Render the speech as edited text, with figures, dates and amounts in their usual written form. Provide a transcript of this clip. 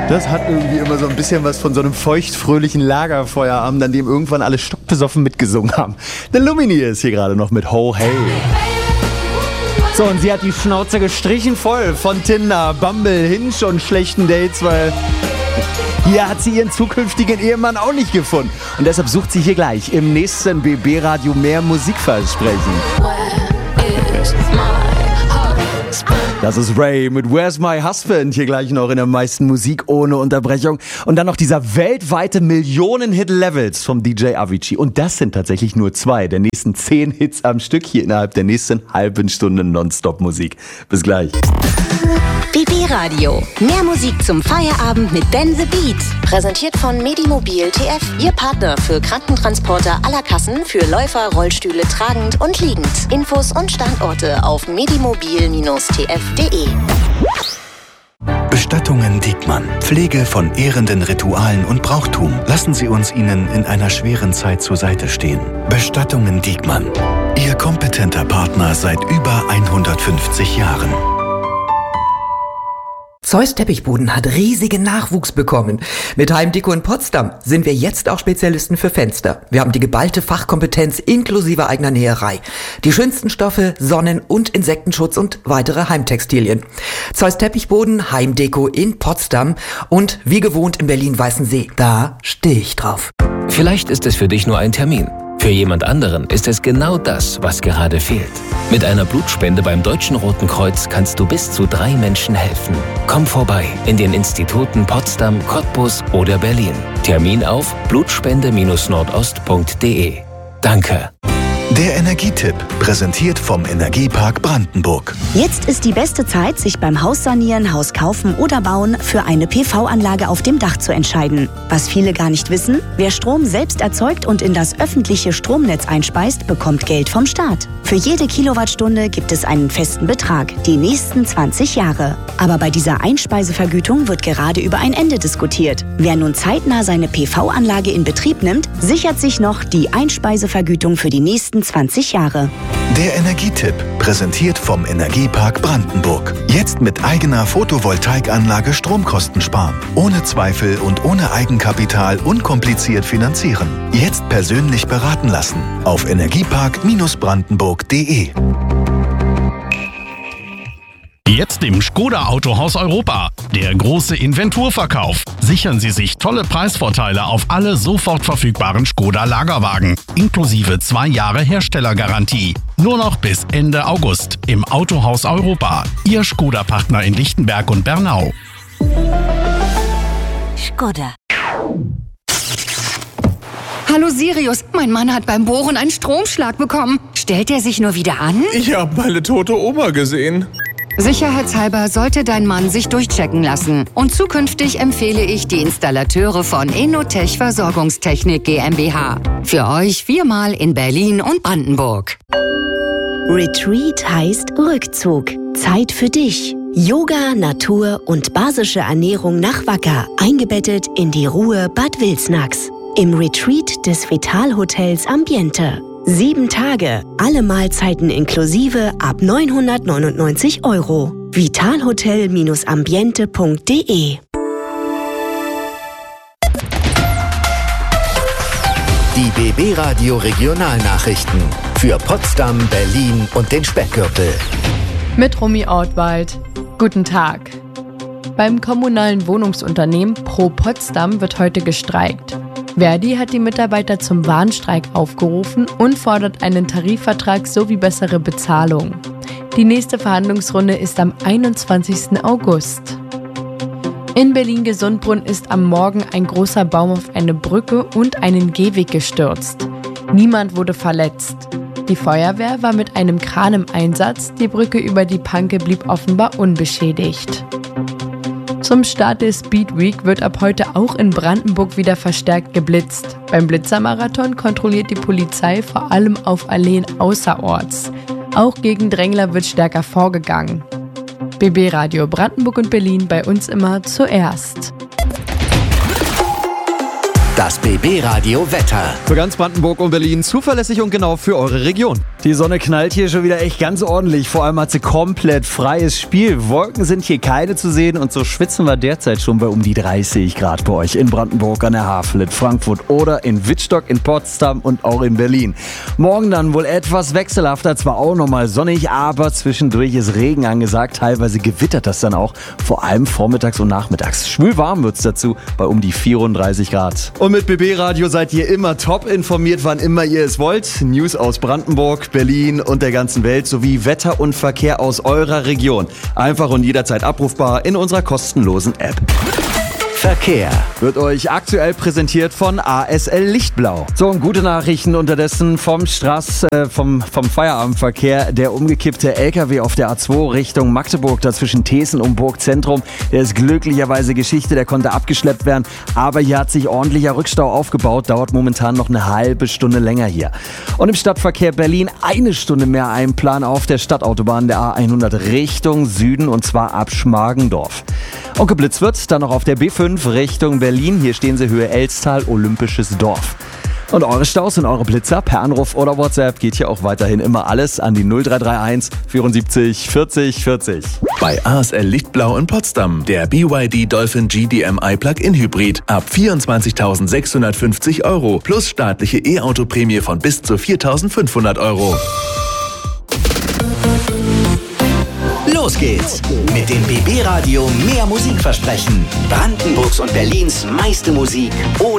Das hat irgendwie immer so ein bisschen was von so einem feuchtfröhlichen Lagerfeuerabend, an dem irgendwann alle stockbesoffen mitgesungen haben. The Lumini ist hier gerade noch mit Ho Hey. So, und sie hat die Schnauze gestrichen voll von Tinder, Bumble, Hinge und schlechten Dates, weil hier hat sie ihren zukünftigen Ehemann auch nicht gefunden. Und deshalb sucht sie hier gleich im nächsten BB-Radio mehr Musikversprechen. Das ist Ray mit Where's My Husband, hier gleich noch in der meisten Musik ohne Unterbrechung. Und dann noch dieser weltweite Millionen-Hit Levels vom DJ Avicii. Und das sind tatsächlich nur 2 der nächsten 10 Hits am Stück hier innerhalb der nächsten halben Stunde Nonstop-Musik. Bis gleich. BB Radio. Mehr Musik zum Feierabend mit Ben the Beat. Präsentiert von Medimobil TF. Ihr Partner für Krankentransporter aller Kassen für Läufer, Rollstühle tragend und liegend. Infos und Standorte auf medimobil-tf.de. Bestattungen Diekmann. Pflege von ehrenden Ritualen und Brauchtum. Lassen Sie uns Ihnen in einer schweren Zeit zur Seite stehen. Bestattungen Diekmann. Ihr kompetenter Partner seit über 150 Jahren. Zeus Teppichboden hat riesigen Nachwuchs bekommen. Mit Heimdeko in Potsdam sind wir jetzt auch Spezialisten für Fenster. Wir haben die geballte Fachkompetenz inklusive eigener Näherei. Die schönsten Stoffe, Sonnen- und Insektenschutz und weitere Heimtextilien. Zeus Teppichboden, Heimdeko in Potsdam und wie gewohnt in Berlin-Weißensee. Da stehe ich drauf. Vielleicht ist es für dich nur ein Termin. Für jemand anderen ist es genau das, was gerade fehlt. Mit einer Blutspende beim Deutschen Roten Kreuz kannst du bis zu 3 Menschen helfen. Komm vorbei in den Instituten Potsdam, Cottbus oder Berlin. Termin auf blutspende-nordost.de. Danke. Der Energietipp, präsentiert vom Energiepark Brandenburg. Jetzt ist die beste Zeit, sich beim Haussanieren, Haus kaufen oder bauen für eine PV-Anlage auf dem Dach zu entscheiden. Was viele gar nicht wissen, wer Strom selbst erzeugt und in das öffentliche Stromnetz einspeist, bekommt Geld vom Staat. Für jede Kilowattstunde gibt es einen festen Betrag, die nächsten 20 Jahre. Aber bei dieser Einspeisevergütung wird gerade über ein Ende diskutiert. Wer nun zeitnah seine PV-Anlage in Betrieb nimmt, sichert sich noch die Einspeisevergütung für die nächsten 20 Jahre. Der Energietipp, präsentiert vom Energiepark Brandenburg. Jetzt mit eigener Photovoltaikanlage Stromkosten sparen. Ohne Zweifel und ohne Eigenkapital unkompliziert finanzieren. Jetzt persönlich beraten lassen. Auf energiepark-brandenburg.de. Jetzt im Škoda Autohaus Europa. Der große Inventurverkauf. Sichern Sie sich tolle Preisvorteile auf alle sofort verfügbaren Škoda Lagerwagen. Inklusive 2 Jahre Herstellergarantie. Nur noch bis Ende August im Autohaus Europa. Ihr Škoda-Partner in Lichtenberg und Bernau. Škoda. Hallo Sirius, mein Mann hat beim Bohren einen Stromschlag bekommen. Stellt er sich nur wieder an? Ich habe meine tote Oma gesehen. Sicherheitshalber sollte dein Mann sich durchchecken lassen. Und zukünftig empfehle ich die Installateure von Inotech Versorgungstechnik GmbH. Für euch 4-mal in Berlin und Brandenburg. Retreat heißt Rückzug. Zeit für dich. Yoga, Natur und basische Ernährung nach Wacker. Eingebettet in die Ruhe Bad Wilsnax. Im Retreat des Vital-Hotels Ambiente. 7 Tage, alle Mahlzeiten inklusive ab 999 €. vitalhotel-ambiente.de. Die BB Radio Regionalnachrichten für Potsdam, Berlin und den Speckgürtel. Mit Romy Ortwald. Guten Tag. Beim kommunalen Wohnungsunternehmen Pro Potsdam wird heute gestreikt. Verdi hat die Mitarbeiter zum Warnstreik aufgerufen und fordert einen Tarifvertrag sowie bessere Bezahlung. Die nächste Verhandlungsrunde ist am 21. August. In Berlin-Gesundbrunn ist am Morgen ein großer Baum auf eine Brücke und einen Gehweg gestürzt. Niemand wurde verletzt. Die Feuerwehr war mit einem Kran im Einsatz, die Brücke über die Panke blieb offenbar unbeschädigt. Zum Start der Speed Week wird ab heute auch in Brandenburg wieder verstärkt geblitzt. Beim Blitzermarathon kontrolliert die Polizei vor allem auf Alleen außerorts. Auch gegen Drängler wird stärker vorgegangen. BB Radio Brandenburg und Berlin, bei uns immer zuerst. Das BB Radio Wetter. Für ganz Brandenburg und Berlin zuverlässig und genau für eure Region. Die Sonne knallt hier schon wieder echt ganz ordentlich. Vor allem hat sie komplett freies Spiel. Wolken sind hier keine zu sehen und so schwitzen wir derzeit schon bei um die 30 Grad bei euch in Brandenburg, an der Havel, in Frankfurt oder in Wittstock, in Potsdam und auch in Berlin. Morgen dann wohl etwas wechselhafter, zwar auch nochmal sonnig, aber zwischendurch ist Regen angesagt. Teilweise gewittert das dann auch, vor allem vormittags und nachmittags. Schwül warm wird's dazu bei um die 34 Grad. Und mit BB Radio seid ihr immer top informiert, wann immer ihr es wollt. News aus Brandenburg, Berlin und der ganzen Welt sowie Wetter und Verkehr aus eurer Region. Einfach und jederzeit abrufbar in unserer kostenlosen App. Verkehr wird euch aktuell präsentiert von ASL Lichtblau. So, und gute Nachrichten unterdessen vom Feierabendverkehr. Der umgekippte LKW auf der A2 Richtung Magdeburg, dazwischen Thesen und Burgzentrum, der ist glücklicherweise Geschichte, der konnte abgeschleppt werden. Aber hier hat sich ordentlicher Rückstau aufgebaut, dauert momentan noch eine halbe Stunde länger hier. Und im Stadtverkehr Berlin eine Stunde mehr Einplan auf der Stadtautobahn der A100 Richtung Süden, und zwar ab Schmargendorf. Und geblitzt wird dann noch auf der B5 Richtung Berlin. Hier stehen sie Höhe Elstal, Olympisches Dorf. Und eure Staus und eure Blitzer per Anruf oder WhatsApp geht hier auch weiterhin immer alles an die 0331 74 40 40. Bei ASL Lichtblau in Potsdam der BYD Dolphin GDMI Plug-in Hybrid ab 24.650 € plus staatliche E-Auto-Prämie von bis zu 4.500 €. Los geht's mit dem BB Radio mehr Musik versprechen. Brandenburgs und Berlins meiste Musik ohne